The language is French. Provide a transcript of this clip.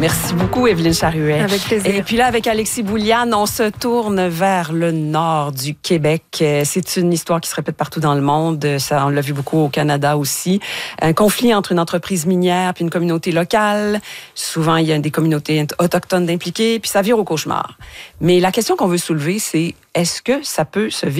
Merci beaucoup, Evelyne Charuet. Avec plaisir. Et puis là, avec Alexis Bouliane, on se tourne vers le nord du Québec. C'est une histoire qui se répète partout dans le monde. Ça, on l'a vu beaucoup au Canada aussi. Un conflit entre une entreprise minière puis une communauté locale. Souvent, il y a des communautés autochtones impliquées, puis ça vire au cauchemar. Mais la question qu'on veut soulever, c'est est-ce que ça peut se vivre